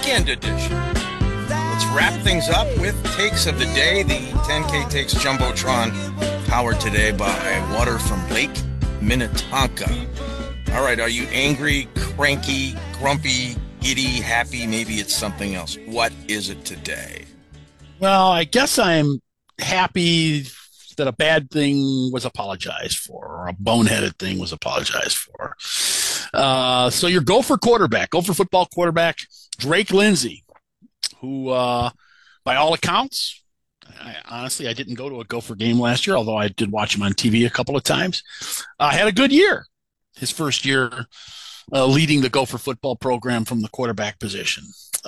weekend edition. Let's wrap things up with takes of the day. The 10K Takes Jumbotron, powered today by water from Lake Minnetonka. All right, are you angry, cranky, grumpy, giddy, happy? Maybe it's something else. What is it today? Well, I guess I'm happy that a bad thing was apologized for, or a boneheaded thing was apologized for. So your Gopher football quarterback, Drake Lindsay, who, by all accounts, honestly, I didn't go to a Gopher game last year, although I did watch him on TV a couple of times, had a good year. His first year leading the Gopher football program from the quarterback position.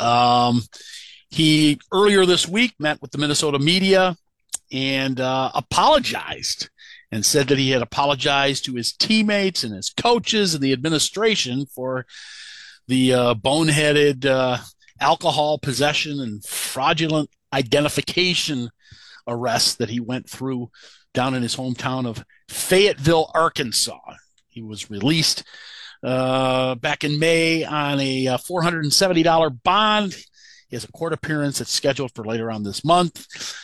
He, earlier this week, met with the Minnesota media and apologized and said that he had apologized to his teammates and his coaches and the administration for the boneheaded alcohol possession and fraudulent identification arrests that he went through down in his hometown of Fayetteville, Arkansas. He was released back in May on a $470 bond. He has a court appearance that's scheduled for later on this month.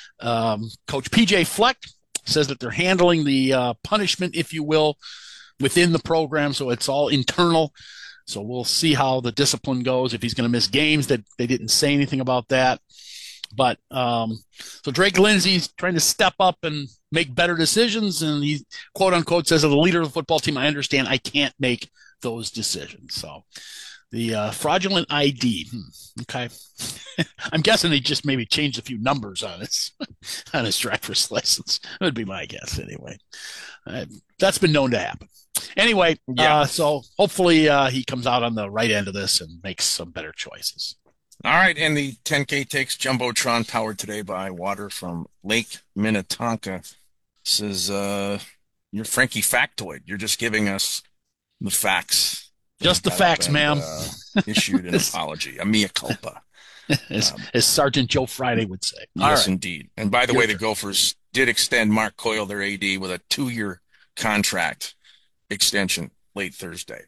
Coach P.J. Fleck says that they're handling the punishment, if you will, within the program, so it's all internal. So we'll see how the discipline goes, if he's going to miss games. That they didn't say anything about that. But so Drake Lindsay's trying to step up and make better decisions, and he, quote unquote, says, as the leader of the football team, I understand I can't make those decisions. So the fraudulent ID. Okay. I'm guessing he just maybe changed a few numbers on his driver's license. That would be my guess anyway. That's been known to happen. Anyway, yeah. So hopefully he comes out on the right end of this and makes some better choices. All right, and the 10K Takes Jumbotron, powered today by water from Lake Minnetonka. This is your Frankie factoid. You're just giving us the facts. Just the facts, ma'am. Issued an apology, a mea culpa. As Sergeant Joe Friday would say. Yes, indeed. And by the way, the Gophers did extend Mark Coyle, their AD, with a 2-year contract extension late Thursday.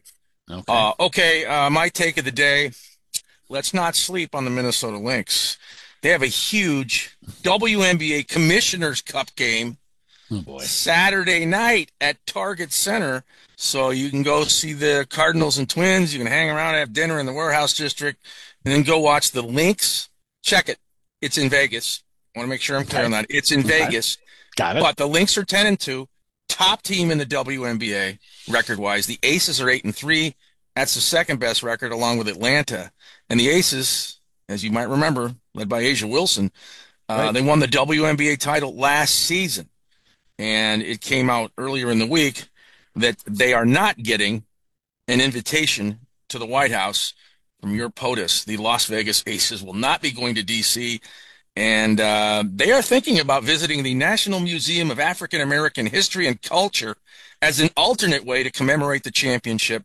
Okay, my take of the day, let's not sleep on the Minnesota Lynx. They have a huge WNBA Commissioner's Cup game Saturday night at Target Center. So you can go see the Cardinals and Twins. You can hang around, have dinner in the Warehouse District, and then go watch the Lynx. Check it. It's in Vegas. I want to make sure I'm clear on that. It's in Vegas. Got it. But the Lynx are 10-2, top team in the WNBA record-wise. The Aces are 8-3. That's the second best record, along with Atlanta. And the Aces, as you might remember, led by Asia Wilson, they won the WNBA title last season. And it came out earlier in the week that they are not getting an invitation to the White House from your POTUS. The Las Vegas Aces will not be going to D.C., and they are thinking about visiting the National Museum of African American History and Culture as an alternate way to commemorate the championship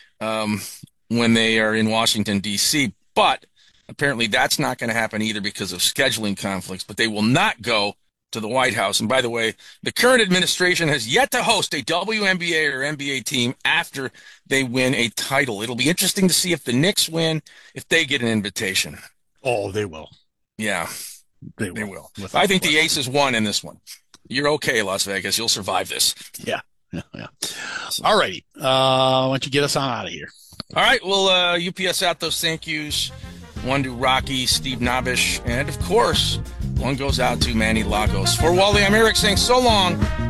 when they are in Washington, D.C. But apparently that's not going to happen either because of scheduling conflicts, but they will not go to the White House. And by the way, the current administration has yet to host a WNBA or NBA team after they win a title. It'll be interesting to see if the Knicks win, if they get an invitation. Oh, they will. Yeah, they will. I think the Aces won in this one. You're okay, Las Vegas. You'll survive this. Yeah. All righty. Why don't you get us on out of here? All right. Well, UPS out those thank yous. One to Rocky, Steve Nabish, and of course, one goes out to Manny Lagos. For Wally, I'm Eric saying so long.